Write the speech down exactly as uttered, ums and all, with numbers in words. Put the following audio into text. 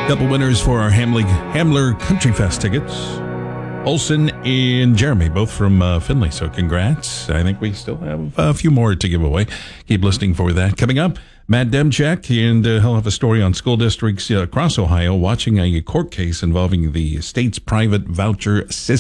Couple winners for our Hamley, Hamler Country Fest tickets. Olson and Jeremy, both from uh, Findlay, so congrats. I think we still have a few more to give away. Keep listening for that. Coming up, Matt Demchak, and uh, he'll have a story on school districts uh, across Ohio watching a court case involving the state's private voucher system.